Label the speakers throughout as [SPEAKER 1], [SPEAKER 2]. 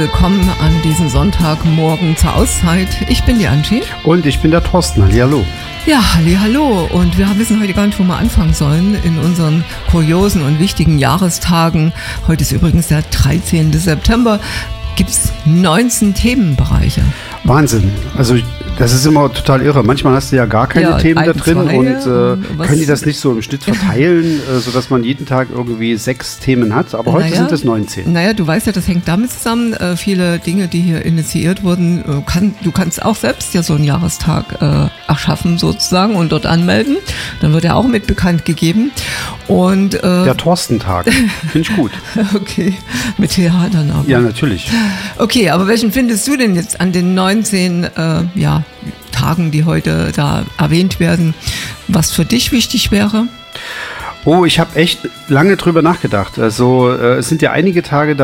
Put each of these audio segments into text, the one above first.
[SPEAKER 1] willkommen an diesem Sonntagmorgen zur Auszeit. Ich bin die Angie.
[SPEAKER 2] Und ich bin der Thorsten. Hallihallo.
[SPEAKER 1] Ja, hallihallo. Und wir wissen heute gar nicht, wo wir anfangen sollen in unseren kuriosen und wichtigen Jahrestagen. Heute ist übrigens der 13. September. Gibt es 19 Themenbereiche.
[SPEAKER 2] Wahnsinn. Also das ist immer total irre. Manchmal hast du ja gar keine Themen da drin und können die das nicht so im Schnitt verteilen, sodass man jeden Tag irgendwie 6 Themen hat. Aber heute sind es 19.
[SPEAKER 1] Naja, du weißt ja, das hängt damit zusammen. Viele Dinge, die hier initiiert wurden, du kannst auch selbst ja so einen Jahrestag erschaffen sozusagen und dort anmelden. Dann wird er auch mit bekannt gegeben. Und,
[SPEAKER 2] der Thorstentag. Finde ich gut.
[SPEAKER 1] Okay, mit TH dann aber.
[SPEAKER 2] Ja, natürlich.
[SPEAKER 1] Okay, aber welchen findest du denn jetzt an den 19 Tagen, die heute da erwähnt werden, was für dich wichtig wäre?
[SPEAKER 2] Oh, ich habe echt lange drüber nachgedacht. Also es sind ja einige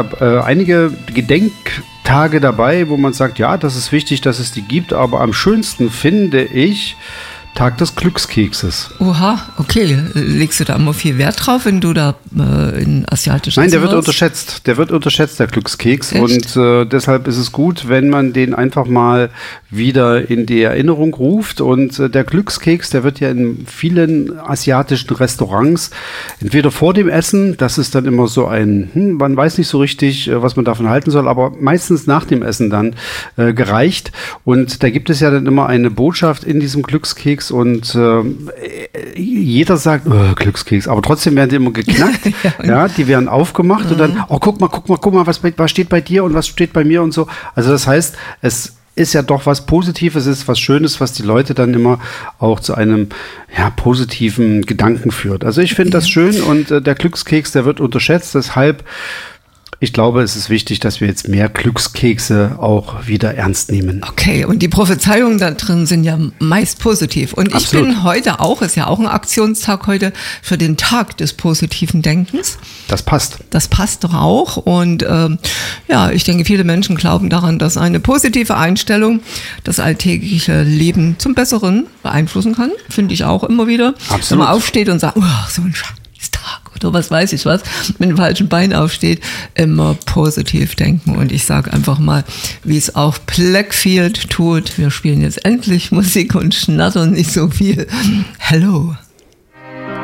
[SPEAKER 2] Gedenktage dabei, wo man sagt, ja, das ist wichtig, dass es die gibt, aber am schönsten finde ich Tag des Glückskekses.
[SPEAKER 1] Oha, okay. Legst du da immer viel Wert drauf, wenn du da in asiatischen
[SPEAKER 2] Nein, der wird unterschätzt. Der wird unterschätzt, der Glückskeks. Echt? Und deshalb ist es gut, wenn man den einfach mal wieder in die Erinnerung ruft. Und der Glückskeks, der wird ja in vielen asiatischen Restaurants entweder vor dem Essen, das ist dann immer so man weiß nicht so richtig, was man davon halten soll, aber meistens nach dem Essen dann gereicht. Und da gibt es ja dann immer eine Botschaft in diesem Glückskeks. Und jeder sagt, Glückskeks, aber trotzdem werden die immer geknackt, ja, die werden aufgemacht und dann, guck mal, was steht bei dir und was steht bei mir und so. Also das heißt, es ist ja doch was Positives, es ist was Schönes, was die Leute dann immer auch zu einem positiven Gedanken führt. Also ich finde das schön und der Glückskeks, der wird unterschätzt, deshalb ich glaube, es ist wichtig, dass wir jetzt mehr Glückskekse auch wieder ernst nehmen.
[SPEAKER 1] Okay, und die Prophezeiungen da drin sind ja meist positiv. Und Absolut. Ich bin heute auch, ist ja auch ein Aktionstag heute, für den Tag des positiven Denkens.
[SPEAKER 2] Das passt.
[SPEAKER 1] Das passt doch auch. Und ich denke, viele Menschen glauben daran, dass eine positive Einstellung das alltägliche Leben zum Besseren beeinflussen kann. Finde ich auch immer wieder.
[SPEAKER 2] Absolut.
[SPEAKER 1] Wenn man aufsteht und sagt, so ein Tag oder was weiß ich was, mit dem falschen Bein aufsteht, immer positiv denken. Und ich sage einfach mal, wie es auch Blackfield tut, wir spielen jetzt endlich Musik und schnattern nicht so viel. Hello.